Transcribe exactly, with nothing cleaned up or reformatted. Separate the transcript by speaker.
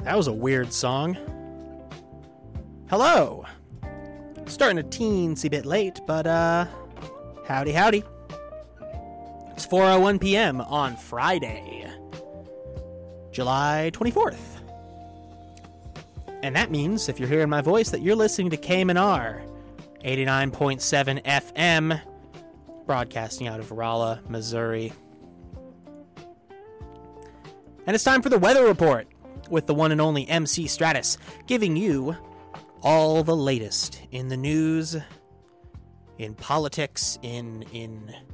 Speaker 1: That was a weird song. Hello. Starting a teensy bit late, but uh, howdy howdy. It's four oh one p.m. on Friday, July twenty-fourth. And that means, if you're hearing my voice, that you're listening to K M N R eighty-nine point seven F M, broadcasting out of Rolla, Missouri. And it's time for the weather report with the one and only M C Stratus, giving you all the latest in the news, in politics, in in